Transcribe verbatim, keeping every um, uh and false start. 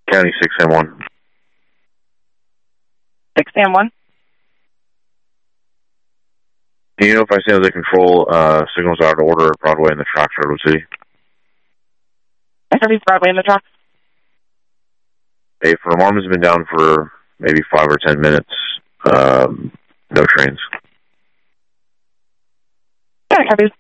County six and one. six and one. Do you know if I see the control uh, signals out of order at Broadway and the tracks Redwood City? S R V's Broadway in the truck. Hey, for alarm has been down for maybe five or ten minutes. Um, no trains. Yeah, copies.